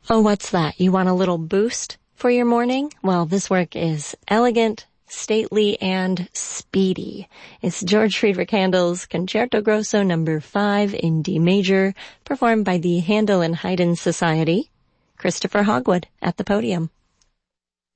Oh, what's that? You want a little boost for your morning? Well, this work is elegant, stately, and speedy. It's George Friedrich Handel's Concerto Grosso No. 5 in D major, performed by the Handel and Haydn Society. Christopher Hogwood at the podium.